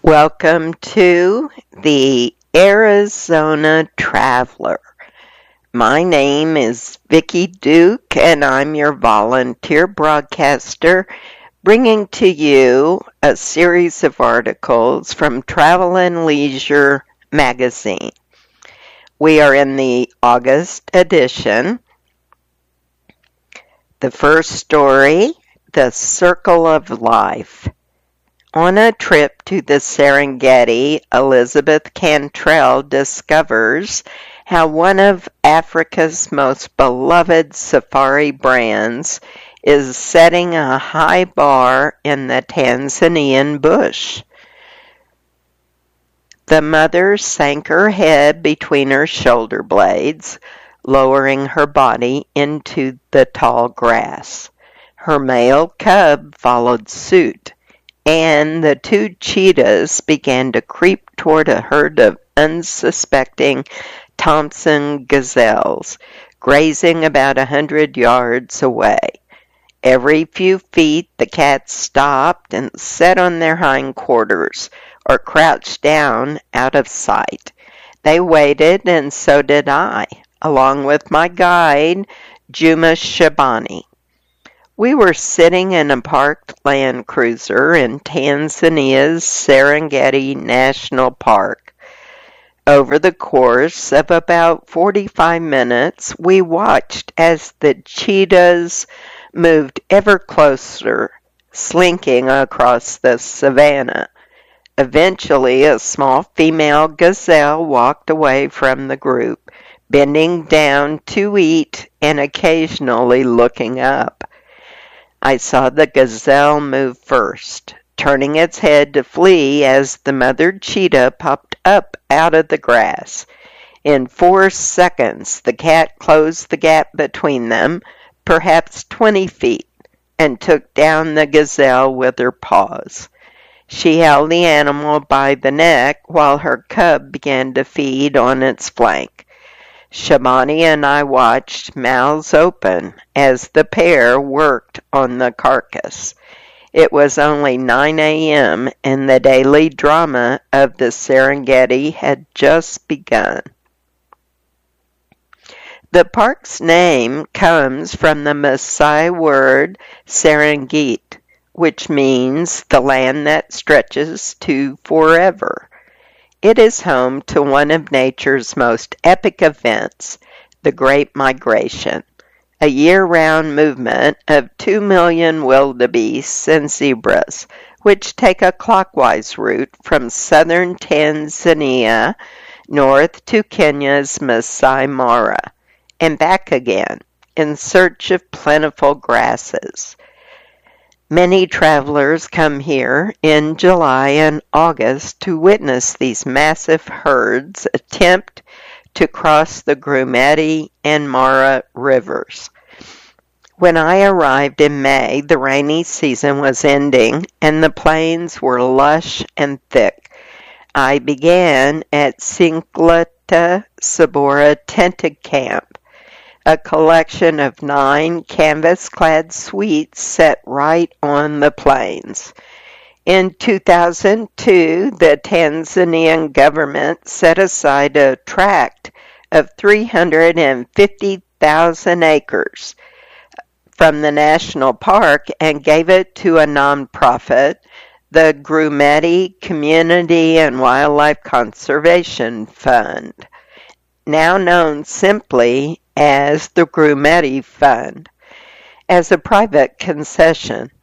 Welcome to the Arizona Traveler. My name is Vicki Duke, and I'm your volunteer broadcaster, bringing to you a series of articles from Travel and Leisure magazine. We are in the August edition. The first story, The Circle of Life. On a trip to the Serengeti, Elizabeth Cantrell discovers how one of Africa's most beloved safari brands is setting a high bar in the Tanzanian bush. The mother sank her head between her shoulder blades, lowering her body into the tall grass. Her male cub followed suit, and the two cheetahs began to creep toward a herd of unsuspecting Thompson gazelles, grazing about 100 yards away. Every few feet the cats stopped and sat on their hindquarters or crouched down out of sight. They waited, and so did I, along with my guide, Juma Shabani. We were sitting in a parked Land Cruiser in Tanzania's Serengeti National Park. Over the course of about 45 minutes, we watched as the cheetahs moved ever closer, slinking across the savanna. Eventually, a small female gazelle walked away from the group, bending down to eat and occasionally looking up. I saw the gazelle move first, turning its head to flee as the mother cheetah popped up out of the grass. In 4 seconds, the cat closed the gap between them, perhaps 20 feet, and took down the gazelle with her paws. She held the animal by the neck while her cub began to feed on its flank. Shabani and I watched, mouths open, as the pair worked on the carcass. It was only 9 a.m., and the daily drama of the Serengeti had just begun. The park's name comes from the Maasai word Serengit, which means the land that stretches to forever. It is home to one of nature's most epic events, the Great Migration, a year-round movement of 2 million wildebeests and zebras, which take a clockwise route from southern Tanzania north to Kenya's Masai Mara, and back again in search of plentiful grasses. Many travelers come here in July and August to witness these massive herds attempt to cross the Grumeti and Mara rivers. When I arrived in May, the rainy season was ending and the plains were lush and thick. I began at Singleta Sabora Tented Camp, a collection of 9 canvas-clad suites set right on the plains. In 2002, the Tanzanian government set aside a tract of 350,000 acres from the national park and gave it to a nonprofit, the Grumeti Community and Wildlife Conservation Fund, now known simply as the Grumeti Fund, as a private concession.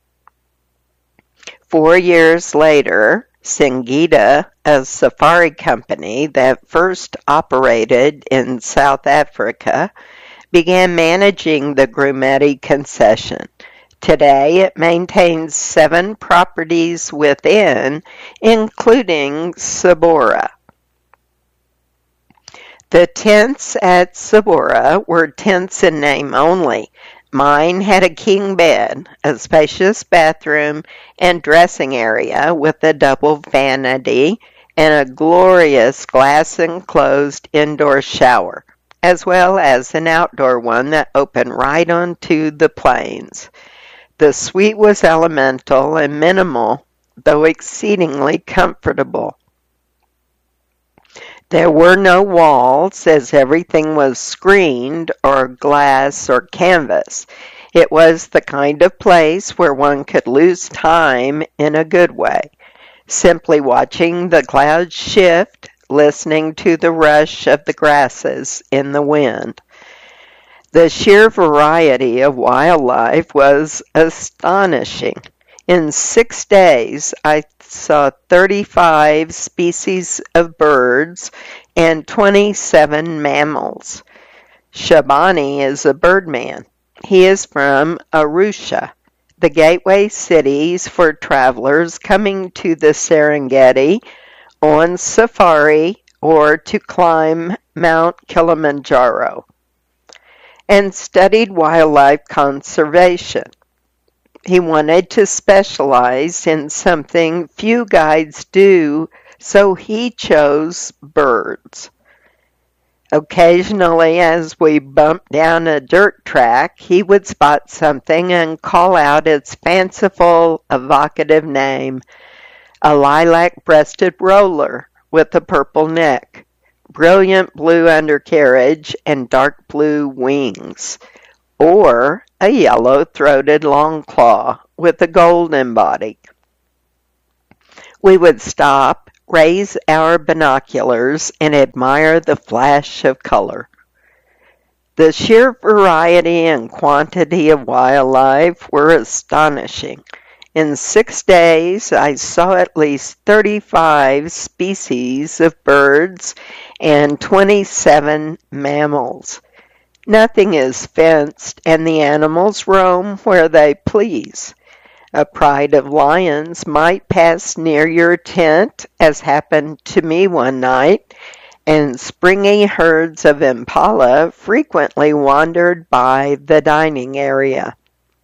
4 years later, Singida, a safari company that first operated in South Africa, began managing the Grumeti concession. Today, it maintains 7 properties within, including Sabora. The tents at Sabora were tents in name only. Mine had a king bed, a spacious bathroom and dressing area with a double vanity, and a glorious glass-enclosed indoor shower, as well as an outdoor one that opened right onto the plains. The suite was elemental and minimal, though exceedingly comfortable. There were no walls, as everything was screened or glass or canvas. It was the kind of place where one could lose time in a good way, simply watching the clouds shift, listening to the rush of the grasses in the wind. The sheer variety of wildlife was astonishing. In 6 days, I saw 35 species of birds and 27 mammals. Shabani is a birdman. He is from Arusha, the gateway cities for travelers coming to the Serengeti on safari or to climb Mount Kilimanjaro, and studied wildlife conservation. He wanted to specialize in something few guides do, so he chose birds. Occasionally, as we bumped down a dirt track, he would spot something and call out its fanciful, evocative name, a lilac-breasted roller with a purple neck, brilliant blue undercarriage, and dark blue wings, or a yellow-throated longclaw with a golden body. We would stop, raise our binoculars, and admire the flash of color. The sheer variety and quantity of wildlife were astonishing. In 6 days, I saw at least 35 species of birds and 27 mammals. Nothing is fenced, and the animals roam where they please. A pride of lions might pass near your tent, as happened to me one night, and springy herds of impala frequently wandered by the dining area.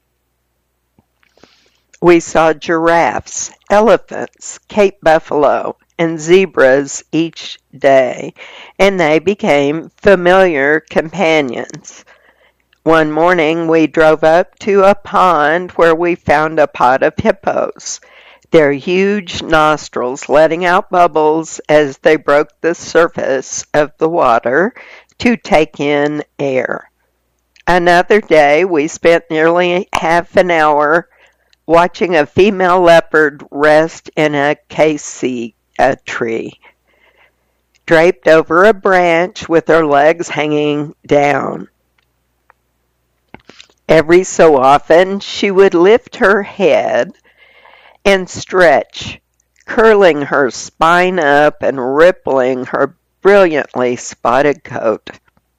We saw giraffes, elephants, Cape buffalo, and zebras each day, and they became familiar companions. One morning we drove up to a pond where we found a pod of hippos, their huge nostrils letting out bubbles as they broke the surface of the water to take in air. Another day we spent nearly half an hour watching a female leopard rest in a acacia tree, draped over a branch with her legs hanging down. Every so often she would lift her head and stretch, curling her spine up and rippling her brilliantly spotted coat.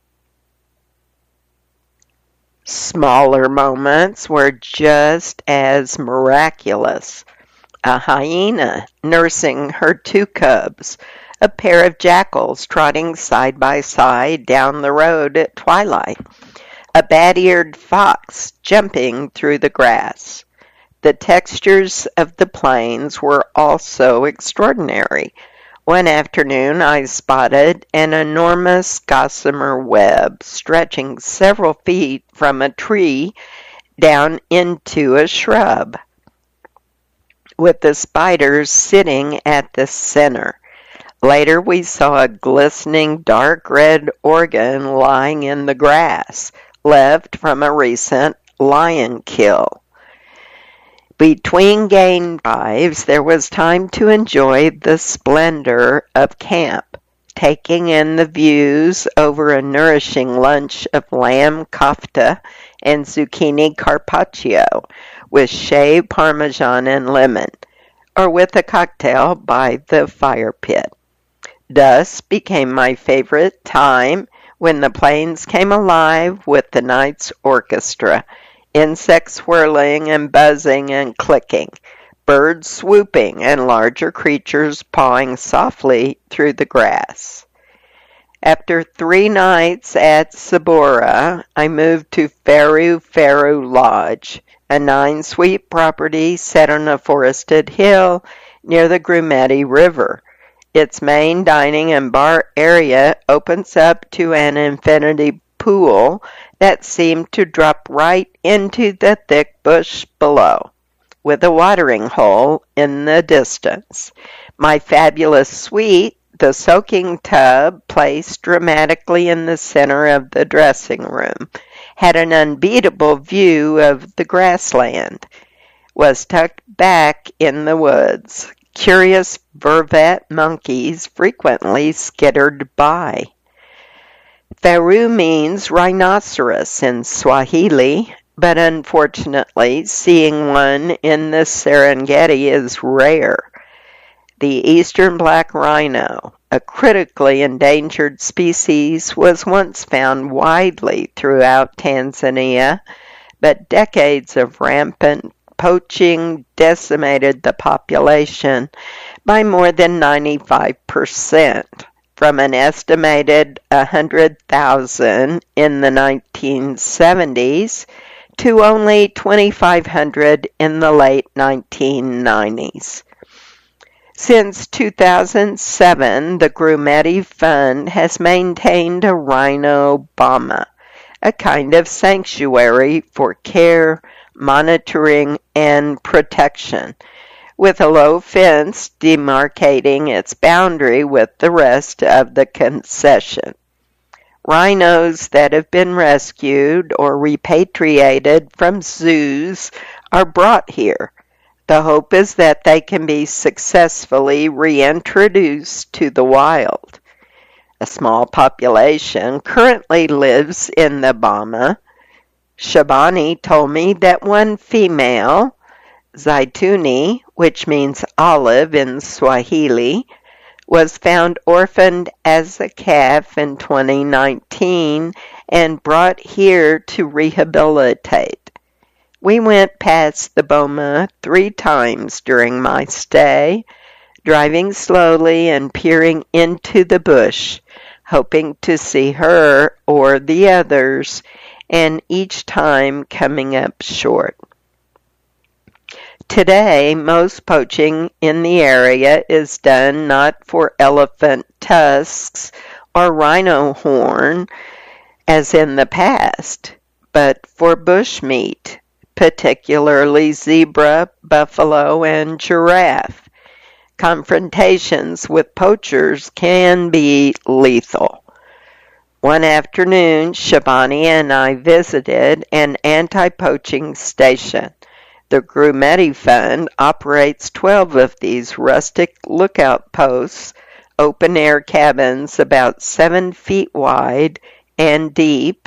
Smaller moments were just as miraculous. A hyena nursing her 2 cubs, a pair of jackals trotting side by side down the road at twilight, a bat-eared fox jumping through the grass. The textures of the plains were also extraordinary. One afternoon I spotted an enormous gossamer web stretching several feet from a tree down into a shrub, with the spiders sitting at the center. Later we saw a glistening dark red organ lying in the grass, left from a recent lion kill. Between game drives, there was time to enjoy the splendor of camp, taking in the views over a nourishing lunch of lamb kofta and zucchini carpaccio with shaved parmesan and lemon, or with a cocktail by the fire pit. Dusk became my favorite time when the plains came alive with the night's orchestra, insects whirling and buzzing and clicking, birds swooping and larger creatures pawing softly through the grass. After 3 nights at Sabora, I moved to Faru Faru Lodge, a 9-suite property set on a forested hill near the Grumeti River. Its main dining and bar area opens up to an infinity pool that seemed to drop right into the thick bush below. with a watering hole in the distance. My fabulous suite, the soaking tub placed dramatically in the center of the dressing room, had an unbeatable view of the grassland, was tucked back in the woods. Curious vervet monkeys frequently skittered by. Faru means rhinoceros in Swahili, but unfortunately, seeing one in the Serengeti is rare. The eastern black rhino, a critically endangered species, was once found widely throughout Tanzania, but decades of rampant poaching decimated the population by more than 95%, from an estimated 100,000 in the 1970s to only 2,500 in the late 1990s. Since 2007, the Grumeti Fund has maintained a rhino boma, a kind of sanctuary for care, monitoring, and protection, with a low fence demarcating its boundary with the rest of the concession. Rhinos that have been rescued or repatriated from zoos are brought here. The hope is that they can be successfully reintroduced to the wild. A small population currently lives in the boma. Shabani told me that one female, Zaituni, which means olive in Swahili, was found orphaned as a calf in 2019 and brought here to rehabilitate. We went past the boma 3 times during my stay, driving slowly and peering into the bush, hoping to see her or the others, and each time coming up short. Today, most poaching in the area is done not for elephant tusks or rhino horn, as in the past, but for bush meat, particularly zebra, buffalo, and giraffe. Confrontations with poachers can be lethal. One afternoon, Shabani and I visited an anti-poaching station. The Grumeti Fund operates 12 of these rustic lookout posts, open-air cabins about 7 feet wide and deep,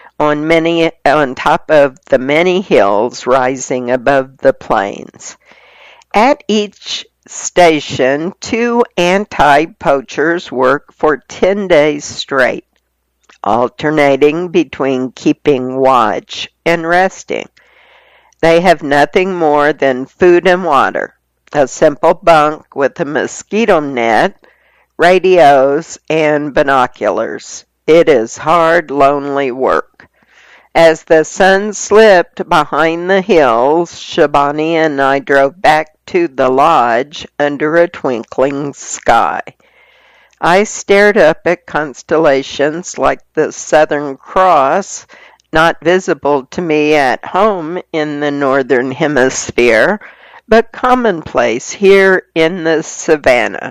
on top of the many hills rising above the plains. At each station, 2 anti-poachers work for 10 days straight, alternating between keeping watch and resting. They have nothing more than food and water, a simple bunk with a mosquito net, radios, and binoculars. It is hard, lonely work. As the sun slipped behind the hills, Shabani and I drove back to the lodge under a twinkling sky. I stared up at constellations like the Southern Cross, not visible to me at home in the Northern Hemisphere, but commonplace here in the savannah.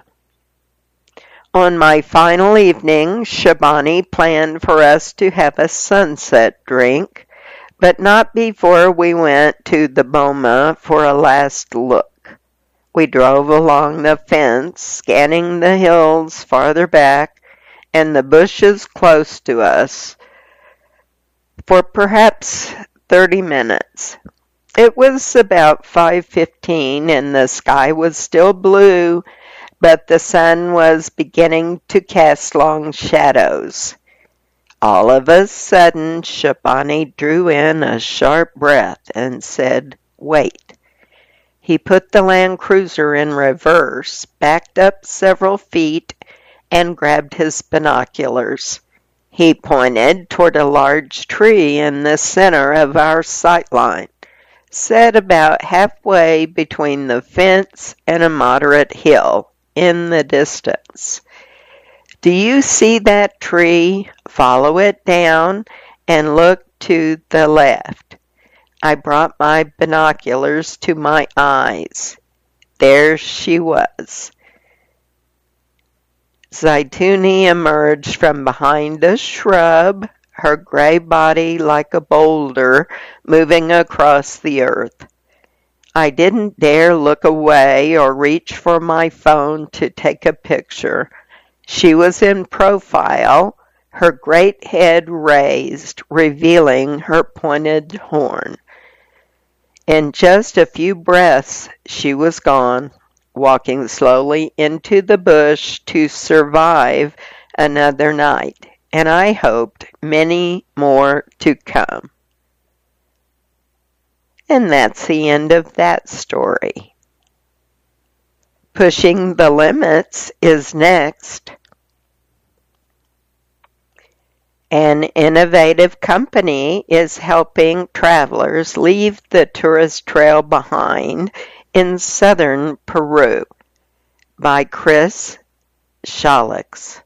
On my final evening, Shabani planned for us to have a sunset drink, but not before we went to the boma for a last look. We drove along the fence, scanning the hills farther back and the bushes close to us for perhaps 30 minutes. It was about 5:15 and the sky was still blue, but the sun was beginning to cast long shadows. All of a sudden, Shabani drew in a sharp breath and said, "Wait." He put the Land Cruiser in reverse, backed up several feet, and grabbed his binoculars. He pointed toward a large tree in the center of our sight line, set about halfway between the fence and a moderate hill in the distance. "Do you see that tree? Follow it down and look to the left. I brought my binoculars to my eyes. There she was. Zaytouni emerged from behind a shrub, her gray body like a boulder moving across the earth. I didn't dare look away or reach for my phone to take a picture. She was in profile, her great head raised, revealing her pointed horn. In just a few breaths, she was gone, walking slowly into the bush to survive another night, and I hoped many more to come. And that's the end of that story. Pushing the Limits is next. An innovative company is helping travelers leave the tourist trail behind in southern Peru by Chris Shalix.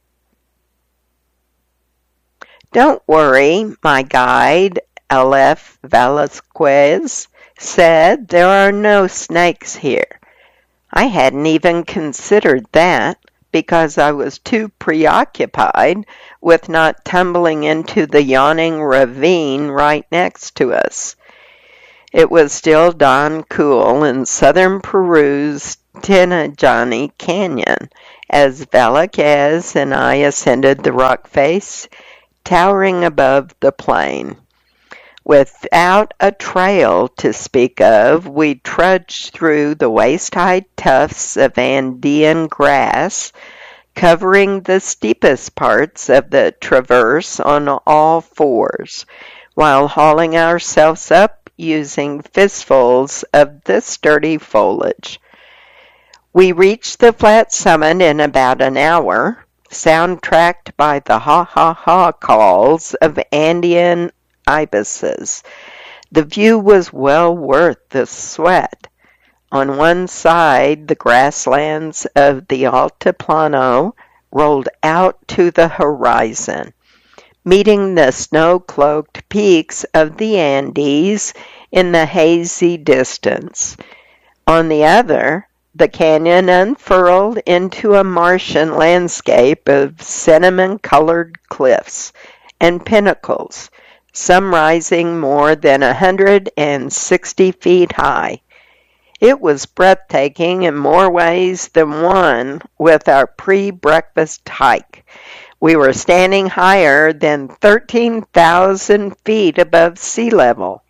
Don't worry, my guide, Aleph Velasquez, said there are no snakes here. I hadn't even considered that because I was too preoccupied with not tumbling into the yawning ravine right next to us. It was still dawn cool in southern Peru's Tinajani Canyon as Velasquez and I ascended the rock face towering above the plain. Without a trail to speak of, we trudged through the waist-high tufts of Andean grass, covering the steepest parts of the traverse on all fours, while hauling ourselves up using fistfuls of the sturdy foliage. We reached the flat summit in about an hour, soundtracked by the ha-ha-ha calls of Andean ibises. The view was well worth the sweat. On one side, the grasslands of the Altiplano rolled out to the horizon, meeting the snow-cloaked peaks of the Andes in the hazy distance. On the other, the canyon unfurled into a Martian landscape of cinnamon-colored cliffs and pinnacles, some rising more than 160 feet high. It was breathtaking in more ways than one with our pre-breakfast hike. We were standing higher than 13,000 feet above sea level.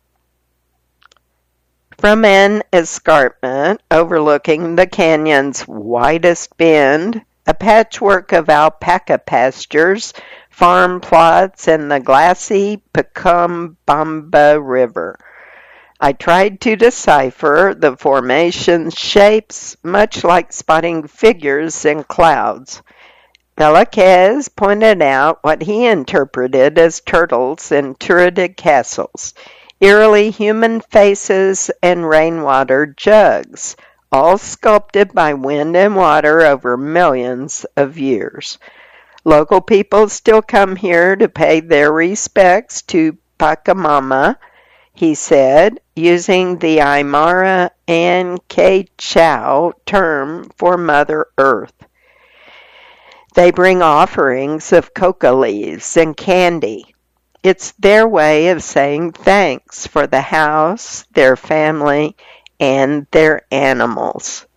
From an escarpment overlooking the canyon's widest bend, a patchwork of alpaca pastures, farm plots, and the glassy Pacambamba River. I tried to decipher the formation's shapes, much like spotting figures in clouds. Velasquez pointed out what he interpreted as turtles in turreted castles, eerily human faces, and rainwater jugs, all sculpted by wind and water over millions of years. Local people still come here to pay their respects to Pachamama, he said, using the Aymara and Quechua term for Mother Earth. They bring offerings of coca leaves and candy. It's their way of saying thanks for the house, their family, and their animals.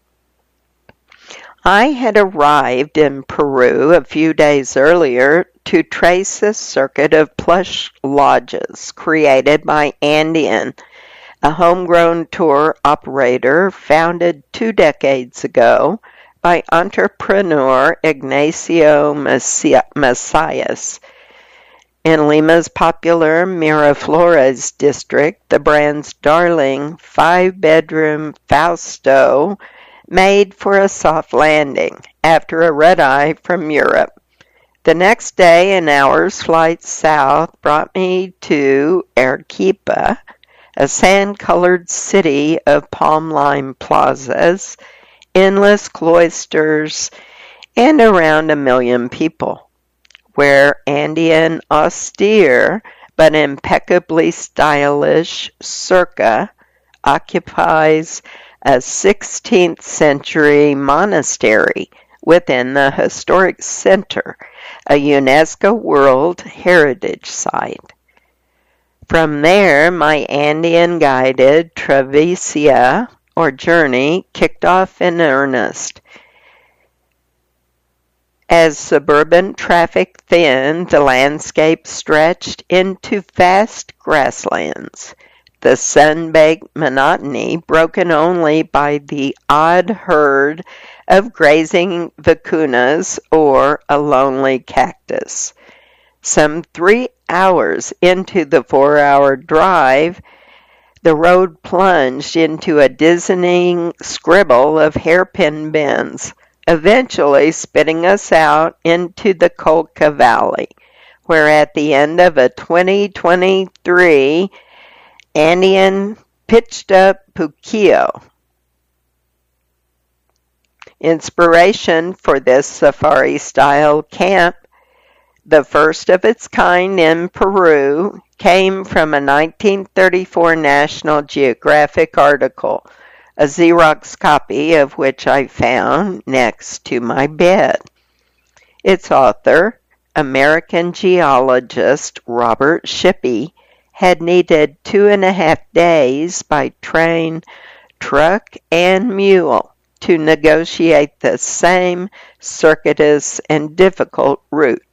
I had arrived in Peru a few days earlier to trace a circuit of plush lodges created by Andean, a homegrown tour operator founded 2 decades ago by entrepreneur Ignacio Macias. In Lima's popular Miraflores district, the brand's darling 5-bedroom Fausto made for a soft landing after a red-eye from Europe. The next day, an hour's flight south brought me to Arequipa, a sand-colored city of palm lime plazas, endless cloisters, and around 1 million people, where Andean austere but impeccably stylish Circa occupies a 16th century monastery within the historic center, a UNESCO World Heritage Site. From there, my Andean-guided travesía, or journey, kicked off in earnest. As suburban traffic thinned, the landscape stretched into vast grasslands, the sun-baked monotony broken only by the odd herd of grazing vicuñas or a lonely cactus. Some 3 hours into the 4-hour drive, the road plunged into a dizzying scribble of hairpin bends, eventually spitting us out into the Colca Valley, where at the end of a 2023 Andean pitched up Puquio. Inspiration for this safari-style camp, the first of its kind in Peru, came from a 1934 National Geographic article, a Xerox copy of which I found next to my bed. Its author, American geologist Robert Shippey, had needed 2.5 days by train, truck, and mule to negotiate the same circuitous and difficult route.